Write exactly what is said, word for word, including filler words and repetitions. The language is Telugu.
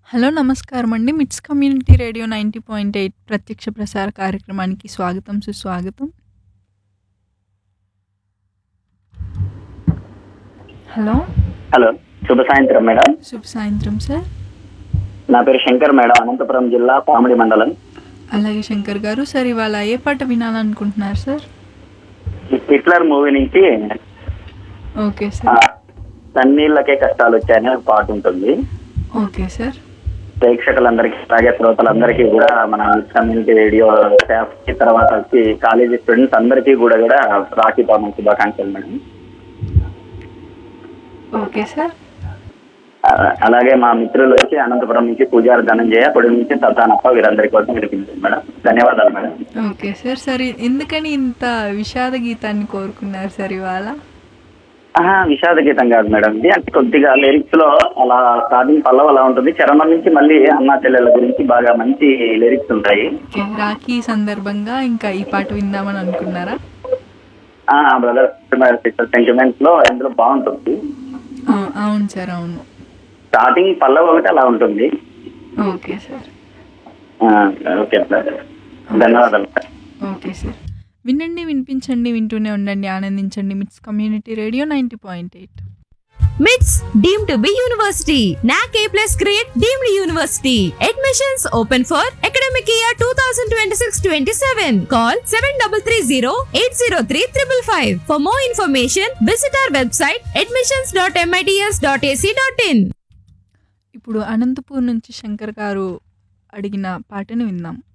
హలో నమస్కారం అండి. మిట్స్ కమ్యూనిటీ రేడియో తొంభై పాయింట్ ఎనిమిది ప్రత్యక్ష ప్రసార కార్యక్రమానికి స్వాగతం, సుస్వాగతం. హలో. హలో, శుభ సాయంత్రం మేడం. శుభ సాయంత్రం సార్. నా పేరు శంకర్ మేడం, అనంతపురం జిల్లా పామిడి మండలం. అలాగే శంకర్ గారు, సార్ ఇవాళ ఏ పాట వినాలనుకుంటున్నారు సార్? హిట్లర్ మూవీ నుంచి ఓకే ఆ, సార్. తన్నీళ్ళకే కష్టాలు వచ్చాయని ఒక పాట ఉంటుంది. Okay sir. ప్రేక్షకులందరికీ అలాగే శ్రోతలందరికీ కూడా మన కమ్యూనిటీ రేడియో స్టాఫ్ కి, తర్వాత వచ్చి కాలేజీ స్టూడెంట్స్ అందరికీ కూడా కూడా రాఖీ పౌర్ణమి శుభాకాంక్షలు మేడం. Okay sir. ఆ, అలాగే మా మిత్రులు వచ్చి అనంతపురం నుంచి పూజారి ధనంజయ, పొడి నుంచి సతానప్ప, వీరందరి కోసం వినిపించింది మేడం. ధన్యవాదాలు మేడం. Okay sir. సరే, ఎందుకని ఇంత విషాద గీతాన్ని కోరుకున్నారు సార్ ఇవాళ? ఆహా, విషాద గీతం కాదు మేడం, ఇది అంటే కొద్దిగా లిరిక్స్ లో అలా స్టార్టింగ్ పల్లవ అలా ఉంటుంది, చరణం నుంచి మళ్ళీ అన్నా చెల్లెల గురించి బాగా మంచి లిరిక్స్ ఉంటాయి. ఓకే, రాఖీ సందర్భంగా ఇంకా ఈ పాట విందామని అనుకున్నారా? బ్రదర్ సిస్టర్ సెంటిమెంట్స్ లో ఇందులో బాగుంటుంది. అవు- అవును సార్, అవును. స్టార్టింగ్ పల్లవ ఒకటి అలా ఉంటుంది. Okay sir. ఆ, ఓకే సార్, ధన్యవాదాలు సార్. Okay sir. వినండి, వినిపించండి, వింటూనే ఉండండి, ఆనందించండి. మిట్స్ కమ్యూనిటీ రేడియో తొంభై పాయింట్ ఎనిమిది. మిట్స్ డీమ్డ్ టు బి యూనివర్సిటీ. నాక్ ఏ plus grade deemed university. Admissions open for academic year twenty twenty-six twenty-seven. Call seven three three zero eight zero three five five. For more information, visit our website admissions dot mits dot a c dot in. ఇప్పుడు అనంతపూర్ నుంచి శంకర్ గారు అడిగిన పాటను విందాం.